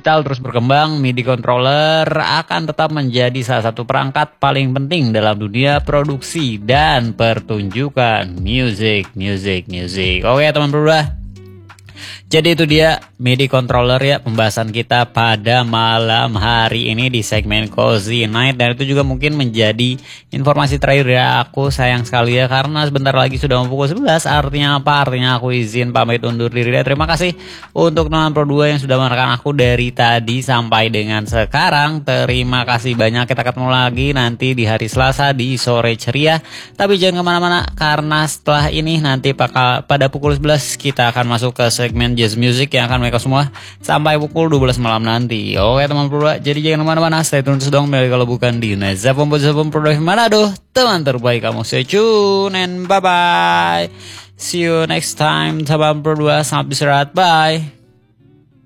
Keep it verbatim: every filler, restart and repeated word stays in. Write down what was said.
digital terus berkembang, MIDI controller akan tetap menjadi salah satu perangkat paling penting dalam dunia produksi dan pertunjukan music, music, music. Oke teman berdua. Jadi itu dia MIDI controller ya pembahasan kita pada malam hari ini di segmen Cozy Night. Dan itu juga mungkin menjadi informasi terakhir ya aku, sayang sekali ya karena sebentar lagi sudah mau pukul sebelas. Artinya apa? Artinya aku izin pamit undur diri. Dan terima kasih untuk teman Pro dua yang sudah menekan aku dari tadi sampai dengan sekarang. Terima kasih banyak, kita ketemu lagi nanti di hari Selasa di sore ceria. Tapi jangan kemana-mana karena setelah ini nanti pada pukul sebelas kita akan masuk ke segmen Jazz Music yang akan mereka semua sampai pukul dua belas malam nanti. Oke teman berdua, jadi jangan kemana-mana, stay tune terus dong. Kalau bukan di Neza Pompo Zapom Produk Manado, teman terbaik kamu. Stay tune and bye bye. See you next time. Salam berdua, selamat istirahat, bye.